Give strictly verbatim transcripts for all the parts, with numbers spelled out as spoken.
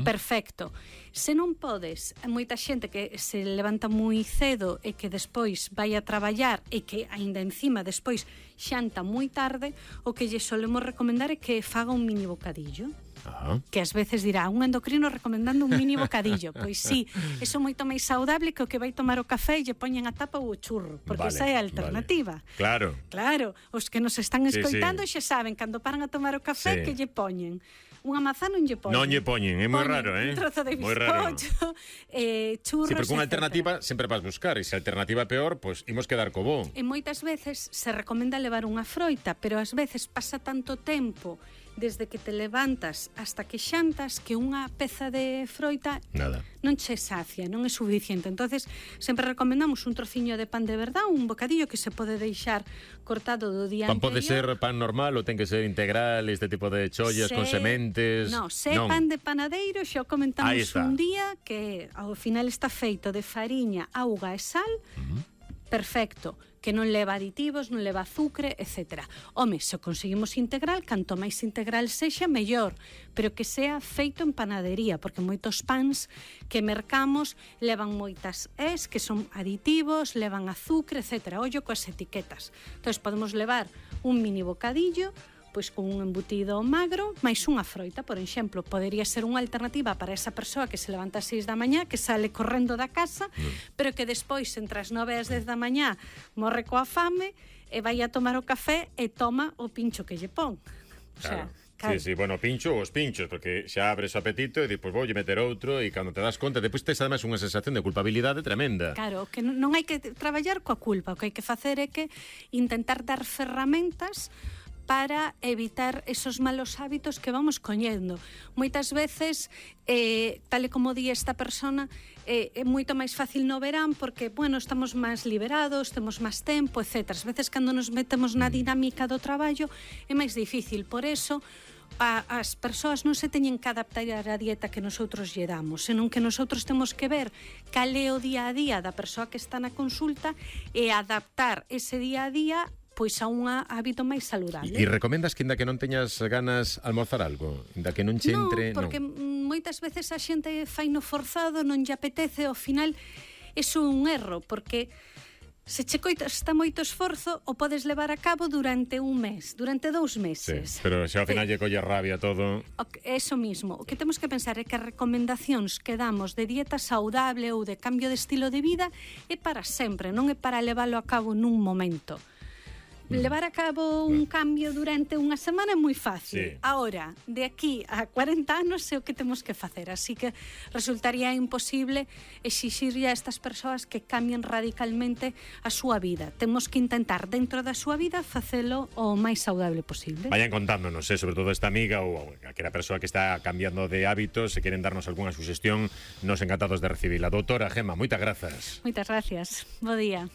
perfecto. Se non podes, moita xente que se levanta moi cedo e que despois vai a traballar e que aínda encima despois xanta moi tarde, o que lle solemos recomendar é que faga un mini bocadillo. Ajá. Que ás veces dirá, un endocrino recomendando un mini bocadillo. Pois sí, eso é moito máis saudable que o que vai tomar o café e lle poñen a tapa ou o churro, porque vale, esa é a alternativa. Vale. Claro. Claro, os que nos están escoitando sí, sí. xa saben, cando paran a tomar o café, sí. que lle poñen. Unha mazá non lle poñen. Non lle poñen, é moi raro, eh? Un trozo de bizcocho, eh, churros, sí, porque unha alternativa sempre vas buscar, e se a alternativa é peor, pois imos quedar co bo. E moitas veces se recomenda levar unha froita, pero ás veces pasa tanto tempo desde que te levantas hasta que xantas que unha peza de froita Nada. non che sacia, non é suficiente. Entonces sempre recomendamos un trociño de pan de verdad, un bocadillo que se pode deixar cortado do día pan anterior. Pode ser pan normal ou ten que ser integral, este tipo de chollas se... con sementes? No, se non. Pan de panadeiro, xa o comentamos un día, que ao final está feito de fariña, auga e sal, uh-huh. perfecto, que non leva aditivos, non leva azucre, etcétera. Home, se o conseguimos integral, canto máis integral sexa, mellor, pero que sea feito en panadería, porque moitos pans que mercamos levan moitas es, que son aditivos, levan azucre, etcétera. Ollo coas etiquetas. Entón, podemos levar un mini bocadillo, pois con un embutido magro, máis unha froita, por exemplo, podería ser unha alternativa para esa persoa que se levanta ás seis da mañá, que sale correndo da casa, mm. pero que despois, entre as nove e as dez da mañá, morre coa fame, e vai a tomar o café e toma o pincho que lle pon. O sea, claro. Sí, sí, bueno, pincho ou os pinchos, porque xa abres o apetito e dices, voulle meter outro, e cando te das conta, depois tes ademais unha sensación de culpabilidade tremenda. Claro, que non hai que traballar coa culpa, o que hai que facer é que intentar dar ferramentas para evitar esos malos hábitos que vamos coñendo. Moitas veces, eh, tal e como di esta persona, eh, é moito máis fácil no verán porque, bueno, estamos máis liberados, temos máis tempo, etcétera. As veces, cando nos metemos na dinámica do traballo, é máis difícil. Por eso, a, as persoas non se teñen que adaptar á dieta que nosotros lle damos, senón que nosotros temos que ver cal é o día a día da persoa que está na consulta e adaptar ese día a día pois a un hábito máis saludable. E recomendas que inda que non teñas ganas almorzar algo? Inda que non che entre... Non, porque non. Moitas veces a xente fai no forzado, non lle apetece, ao final iso é un erro, porque se che está moito esforzo, o podes levar a cabo durante un mes, durante dous meses. Sí, pero se ao final lle colle rabia todo... Eso mismo. O que temos que pensar é que as recomendacións que damos de dieta saudable ou de cambio de estilo de vida é para sempre, non é para leválo a cabo nun momento. Levar a cabo un cambio durante unha semana é moi fácil. Sí. Ahora, de aquí a cuarenta anos é o que temos que facer, así que resultaría imposible exixirlle a estas persoas que cambien radicalmente a súa vida. Temos que intentar dentro da súa vida facelo o máis saudable posible. Vayan contándonos, eh, sobre todo esta amiga ou aquela persoa que está cambiando de hábitos, se queren darnos algunha suxestión, nos encantados de recibirla. Doutora Gemma, moitas grazas. Moitas gracias. Bo día.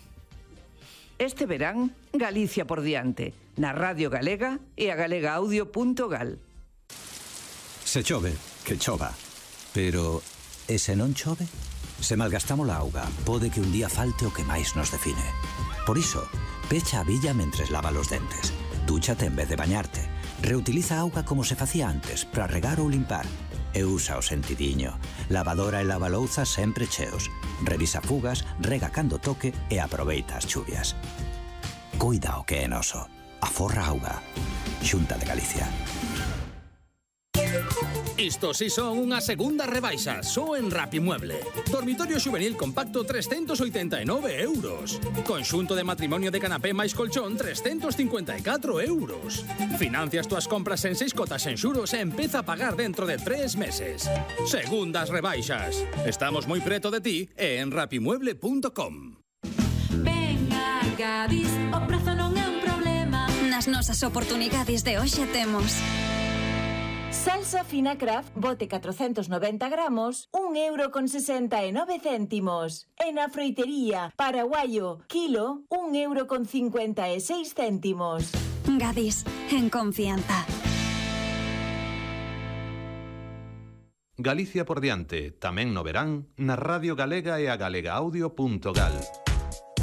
Este verán, Galicia por diante, na Radio Galega e a galega audio punto gal. Se chove, que chova. Pero, e se non chove? Se malgastamos a auga, pode que un día falte o que máis nos define. Por iso, pecha a billa mentres lava os dentes. Dúchate en vez de bañarte. Reutiliza a auga como se facía antes, para regar ou limpar. E usa o sentidiño. Lavadora e lavalouzas sempre cheos. Revisa fugas, rega cando toque e aproveita as chuvias. Cuida o que é noso. Aforra auga. Xunta de Galicia. Isto si son unha segunda rebaixa, só en Rapimueble. Dormitorio xuvenil compacto trescentos oitenta e nove euros. Conxunto de matrimonio de canapé máis colchón trescentos cincuenta e catro euros. Financias túas compras en seis cotas en xuros e empeza a pagar dentro de tres meses. Segundas rebaixas. Estamos moi preto de ti e en rapimueble punto com. Venga, Gadis, o prezo non é un problema. Nas nosas oportunidades de hoxe temos salsa fina Kraft, bote catrocentos noventa gramos, un euro con sesenta e nove céntimos. E na froitería, paraguayo, kilo, un euro con cincuenta e seis céntimos. Gadis, en confianza. Galicia por diante, tamén no verán, na Radio Galega e a galega audio punto gal.